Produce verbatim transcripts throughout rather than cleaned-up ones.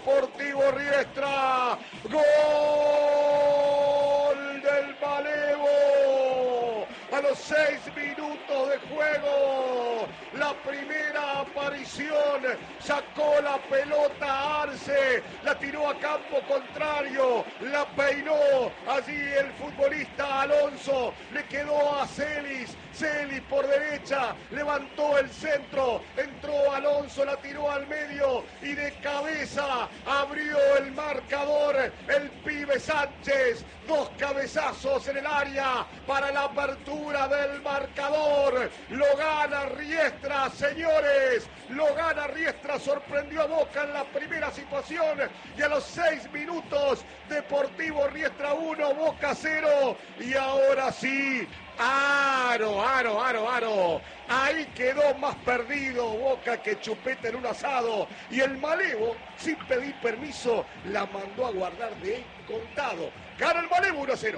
Deportivo Riestra. Gol del Malevo. A los seis minutos de juego, la primera aparición, sacó la pelota a Arce, la tiró a campo contrario, la peinó allí el futbolista Alonso, le quedó a Celis, Celis por derecha, levantó el centro, entró Alonso, la tiró al medio y de cabeza abrió el marcador el pibe Sánchez, dos cabezazos en el área para la apertura del marcador, lo gana Riestra, señores, lo gana Riestra, sorprendió a Boca en la primera situación y a los seis minutos Deportivo Riestra uno, Boca cero y ahora sí, Aro, Aro, Aro, Aro, ahí quedó más perdido Boca que chupeta en un asado y el Malevo, sin pedir permiso, la mandó a guardar de contado. Gana el Malevo uno a cero.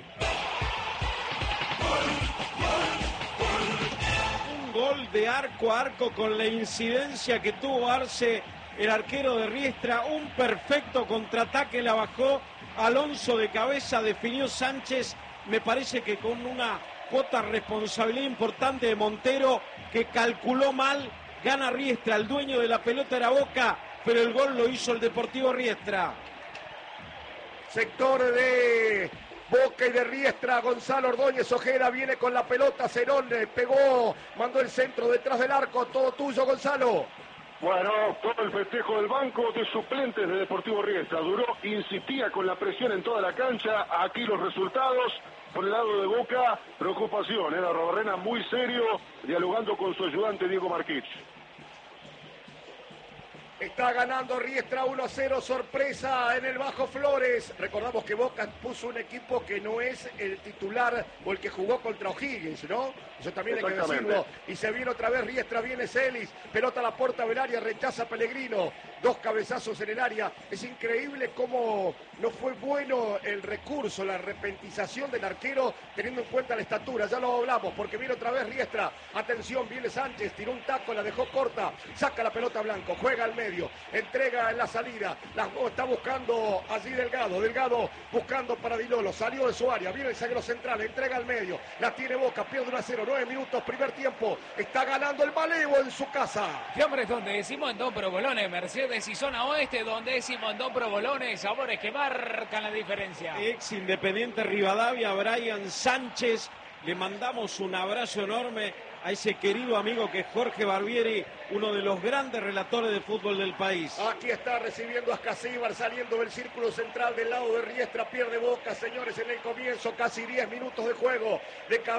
Un gol de arco a arco con la incidencia que tuvo Arce, el arquero de Riestra, un perfecto contraataque, la bajó Alonso de cabeza, definió Sánchez, me parece que con una cuota de responsabilidad importante de Montero, que calculó mal, gana Riestra, el dueño de la pelota era Boca, pero el gol lo hizo el Deportivo Riestra. Sector de Boca y de Riestra, Gonzalo Ordóñez Ojeda viene con la pelota, Cerón pegó, mandó el centro detrás del arco, todo tuyo Gonzalo. Bueno, todo el festejo del banco de suplentes de Deportivo Riestra, duró, insistía con la presión en toda la cancha, aquí los resultados, por el lado de Boca, preocupación, era Robarrena muy serio, dialogando con su ayudante Diego Marquich. Está ganando Riestra uno a cero, sorpresa en el Bajo Flores. Recordamos que Boca puso un equipo que no es el titular o el que jugó contra O'Higgins, ¿no? Eso también hay que decirlo. Y se viene otra vez Riestra, viene Celis, pelota a la puerta del área, rechaza Pellegrino. Dos cabezazos en el área. Es increíble cómo no fue bueno el recurso, la repentización del arquero, teniendo en cuenta la estatura. Ya lo hablamos, porque viene otra vez Riestra. Atención, viene Sánchez, tiró un taco, la dejó corta, saca la pelota Blanco, juega al medio. Entrega en la salida, la, está buscando allí Delgado, Delgado buscando para Dilolo, salió de su área, viene el zaguero central, entrega al medio, la tiene Boca, pierde uno a cero, nueve minutos, primer tiempo, está ganando el Malevo en su casa. Sí, hombre, donde decimos en dos provolones, Mercedes y zona oeste, donde decimos en dos provolones, sabores que marcan la diferencia. Ex Independiente Rivadavia, Brian Sánchez, le mandamos un abrazo enorme a ese querido amigo que es Jorge Barbieri, uno de los grandes relatores de fútbol del país. Aquí está recibiendo a Ascasíbar, saliendo del círculo central del lado de Riestra, pierde Boca, señores, en el comienzo, casi diez minutos de juego. De